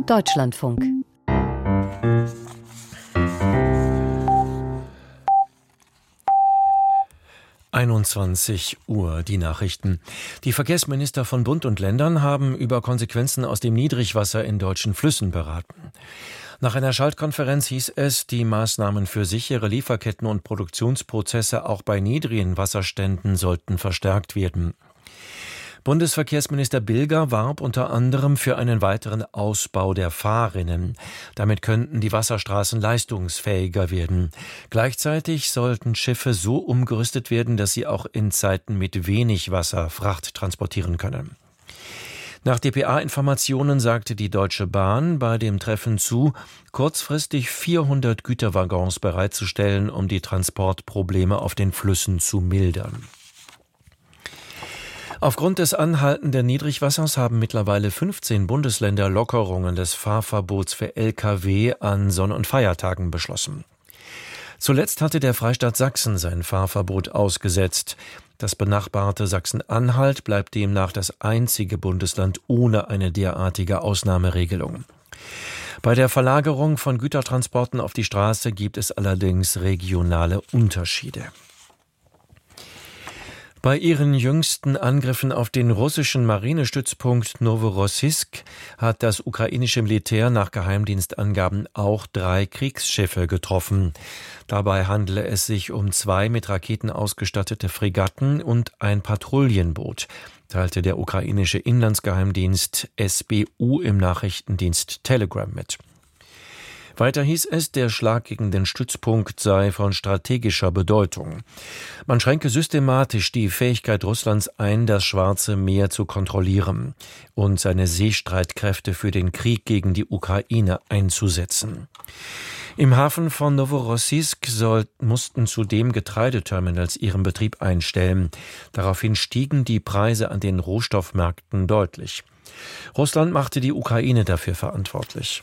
Deutschlandfunk. Uhr, die Nachrichten. Die Verkehrsminister von Bund und Ländern haben über Konsequenzen aus dem Niedrigwasser in deutschen Flüssen beraten. Nach einer Schaltkonferenz hieß es, die Maßnahmen für sichere Lieferketten und Produktionsprozesse auch bei niedrigen Wasserständen sollten verstärkt werden. Bundesverkehrsminister Bilger warb unter anderem für einen weiteren Ausbau der Fahrrinnen. Damit könnten die Wasserstraßen leistungsfähiger werden. Gleichzeitig sollten Schiffe so umgerüstet werden, dass sie auch in Zeiten mit wenig Wasser Fracht transportieren können. Nach dpa-Informationen sagte die Deutsche Bahn bei dem Treffen zu, kurzfristig 400 Güterwaggons bereitzustellen, um die Transportprobleme auf den Flüssen zu mildern. Aufgrund des anhaltenden Niedrigwassers haben mittlerweile 15 Bundesländer Lockerungen des Fahrverbots für Lkw an Sonn- und Feiertagen beschlossen. Zuletzt hatte der Freistaat Sachsen sein Fahrverbot ausgesetzt. Das benachbarte Sachsen-Anhalt bleibt demnach das einzige Bundesland ohne eine derartige Ausnahmeregelung. Bei der Verlagerung von Gütertransporten auf die Straße gibt es allerdings regionale Unterschiede. Bei ihren jüngsten Angriffen auf den russischen Marinestützpunkt Novorossiysk hat das ukrainische Militär nach Geheimdienstangaben auch 3 Kriegsschiffe getroffen. Dabei handele es sich um 2 mit Raketen ausgestattete Fregatten und ein Patrouillenboot, teilte der ukrainische Inlandsgeheimdienst SBU im Nachrichtendienst Telegram mit. Weiter hieß es, der Schlag gegen den Stützpunkt sei von strategischer Bedeutung. Man schränke systematisch die Fähigkeit Russlands ein, das Schwarze Meer zu kontrollieren und seine Seestreitkräfte für den Krieg gegen die Ukraine einzusetzen. Im Hafen von Novorossiysk mussten zudem Getreideterminals ihren Betrieb einstellen. Daraufhin stiegen die Preise an den Rohstoffmärkten deutlich. Russland machte die Ukraine dafür verantwortlich.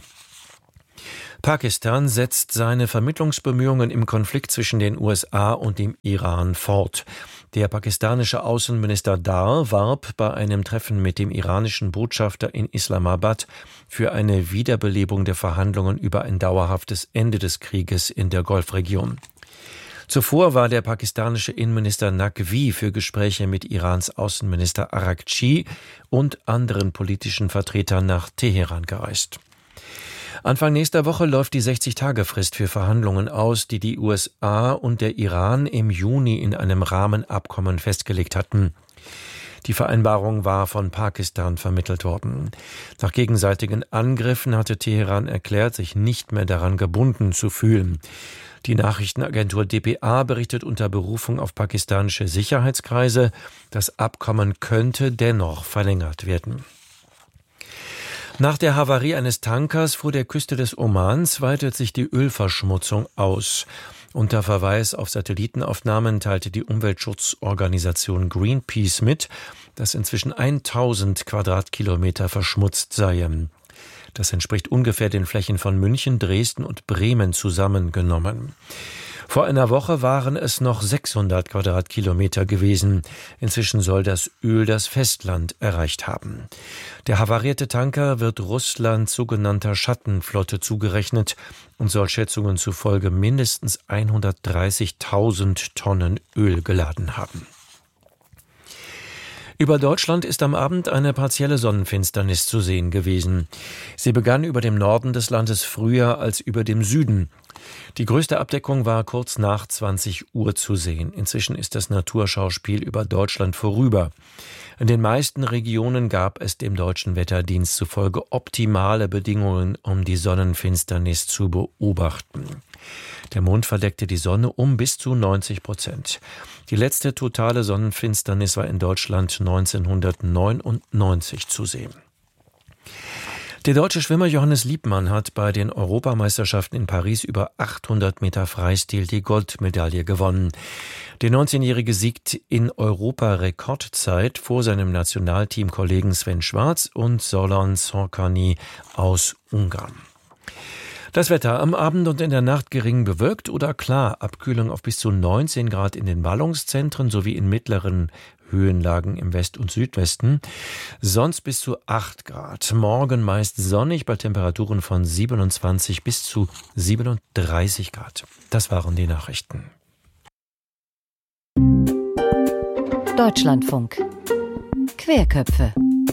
Pakistan setzt seine Vermittlungsbemühungen im Konflikt zwischen den USA und dem Iran fort. Der pakistanische Außenminister Dar warb bei einem Treffen mit dem iranischen Botschafter in Islamabad für eine Wiederbelebung der Verhandlungen über ein dauerhaftes Ende des Krieges in der Golfregion. Zuvor war der pakistanische Innenminister Naqvi für Gespräche mit Irans Außenminister Araghchi und anderen politischen Vertretern nach Teheran gereist. Anfang nächster Woche läuft die 60-Tage-Frist für Verhandlungen aus, die die USA und der Iran im Juni in einem Rahmenabkommen festgelegt hatten. Die Vereinbarung war von Pakistan vermittelt worden. Nach gegenseitigen Angriffen hatte Teheran erklärt, sich nicht mehr daran gebunden zu fühlen. Die Nachrichtenagentur dpa berichtet unter Berufung auf pakistanische Sicherheitskreise, das Abkommen könnte dennoch verlängert werden. Nach der Havarie eines Tankers vor der Küste des Omans weitet sich die Ölverschmutzung aus. Unter Verweis auf Satellitenaufnahmen teilte die Umweltschutzorganisation Greenpeace mit, dass inzwischen 1000 Quadratkilometer verschmutzt seien. Das entspricht ungefähr den Flächen von München, Dresden und Bremen zusammengenommen. Vor einer Woche waren es noch 600 Quadratkilometer gewesen. Inzwischen soll das Öl das Festland erreicht haben. Der havarierte Tanker wird Russlands sogenannter Schattenflotte zugerechnet und soll Schätzungen zufolge mindestens 130.000 Tonnen Öl geladen haben. Über Deutschland ist am Abend eine partielle Sonnenfinsternis zu sehen gewesen. Sie begann über dem Norden des Landes früher als über dem Süden. Die größte Abdeckung war kurz nach 20 Uhr zu sehen. Inzwischen ist das Naturschauspiel über Deutschland vorüber. In den meisten Regionen gab es dem Deutschen Wetterdienst zufolge optimale Bedingungen, um die Sonnenfinsternis zu beobachten. Der Mond verdeckte die Sonne um bis zu 90%. Die letzte totale Sonnenfinsternis war in Deutschland 1999 zu sehen. Der deutsche Schwimmer Johannes Liebmann hat bei den Europameisterschaften in Paris über 800 Meter Freistil die Goldmedaille gewonnen. Der 19-Jährige siegt in Europa-Rekordzeit vor seinem Nationalteamkollegen Sven Schwarz und Zoran Szorkany aus Ungarn. Das Wetter am Abend und in der Nacht gering bewölkt oder klar. Abkühlung auf bis zu 19 Grad in den Ballungszentren sowie in mittleren Höhenlagen im West- und Südwesten. Sonst bis zu 8 Grad. Morgen meist sonnig bei Temperaturen von 27 bis zu 37 Grad. Das waren die Nachrichten. Deutschlandfunk. Querköpfe.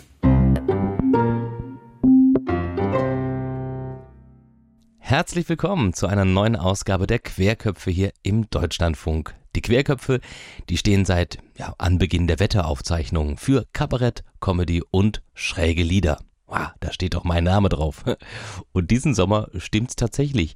Herzlich willkommen zu einer neuen Ausgabe der Querköpfe hier im Deutschlandfunk. Die Querköpfe, die stehen seit Anbeginn der Wetteraufzeichnungen für Kabarett, Comedy und schräge Lieder. Wow, da steht doch mein Name drauf. Und diesen Sommer stimmt's tatsächlich.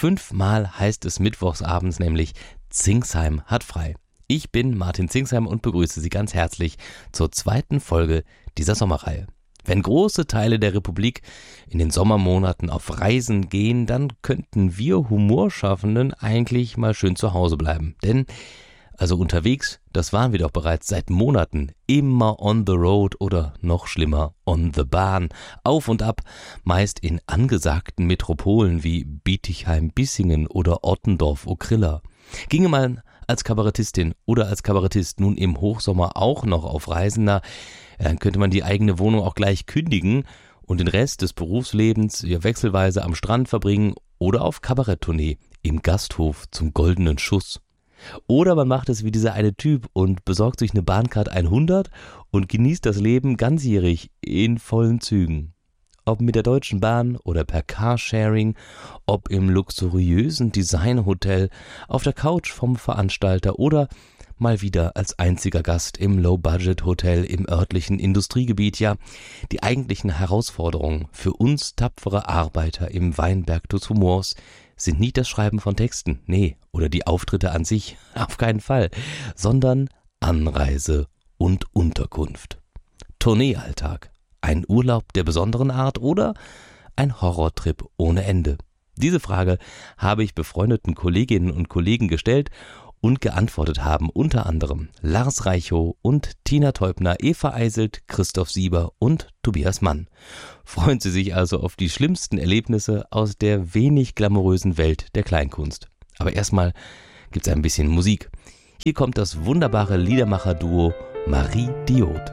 5-mal heißt es mittwochsabends nämlich Zingsheim hat frei. Ich bin Martin Zingsheim und begrüße Sie ganz herzlich zur 2. Folge dieser Sommerreihe. Wenn große Teile der Republik in den Sommermonaten auf Reisen gehen, dann könnten wir Humorschaffenden eigentlich mal schön zu Hause bleiben. Denn, also unterwegs, das waren wir doch bereits seit Monaten, immer on the road oder noch schlimmer, on the Bahn, auf und ab, meist in angesagten Metropolen wie Bietigheim-Bissingen oder Ottendorf-Okrilla. Ginge man als Kabarettistin oder als Kabarettist nun im Hochsommer auch noch auf Reisen, dann könnte man die eigene Wohnung auch gleich kündigen und den Rest des Berufslebens wechselweise am Strand verbringen oder auf Kabaretttournee im Gasthof zum Goldenen Schuss. Oder man macht es wie dieser eine Typ und besorgt sich eine Bahncard 100 und genießt das Leben ganzjährig in vollen Zügen. Ob mit der Deutschen Bahn oder per Carsharing, ob im luxuriösen Designhotel, auf der Couch vom Veranstalter oder mal wieder als einziger Gast im Low-Budget-Hotel im örtlichen Industriegebiet. Ja, die eigentlichen Herausforderungen für uns tapfere Arbeiter im Weinberg des Humors sind nicht das Schreiben von Texten, oder die Auftritte an sich, auf keinen Fall, sondern Anreise und Unterkunft. Tourneealltag, ein Urlaub der besonderen Art oder ein Horrortrip ohne Ende? Diese Frage habe ich befreundeten Kolleginnen und Kollegen gestellt und geantwortet haben unter anderem Lars Reichow und Tina Teubner, Eva Eiselt, Christoph Sieber und Tobias Mann. Freuen Sie sich also auf die schlimmsten Erlebnisse aus der wenig glamourösen Welt der Kleinkunst. Aber erstmal gibt's ein bisschen Musik. Hier kommt das wunderbare Liedermacher-Duo Marie Diod.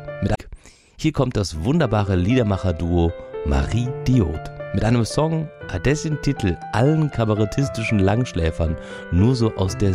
Marie Diod mit einem Song, dessen Titel allen kabarettistischen Langschläfern nur so aus der